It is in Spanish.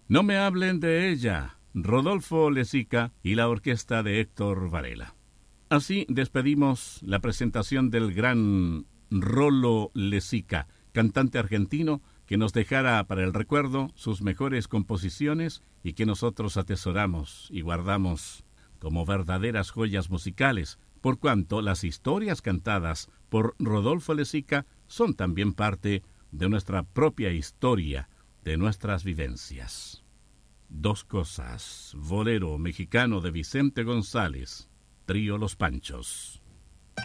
No me hablen de ella, Rodolfo Lezica y la orquesta de Héctor Varela. Así despedimos la presentación del gran Rolo Lezica, cantante argentino que nos dejara para el recuerdo sus mejores composiciones y que nosotros atesoramos y guardamos como verdaderas joyas musicales, por cuanto las historias cantadas por Rodolfo Lezica son también parte de nuestra propia historia, de nuestras vivencias. Dos cosas, bolero mexicano de Vicente González, trío Los Panchos.